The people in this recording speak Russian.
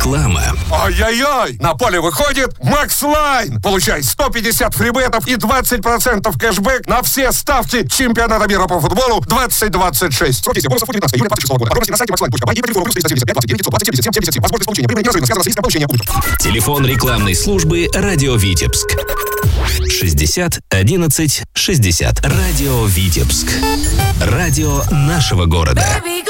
Реклама. Ай-яй-яй! На поле выходит Макс Лайн. Получай 150 фрибетов и 20% кэшбэк на все ставки чемпионата мира по футболу 2026. Срок действия бонусов 19 июля 2026 года. Подробности на сайте maxline.by и по телефону +375 29 920 77 77. Возможность получения прибыли не связана с риском получения убытков. Телефон рекламной службы «Радио Витебск». 60 11 60. Радио Витебск. Радио нашего города.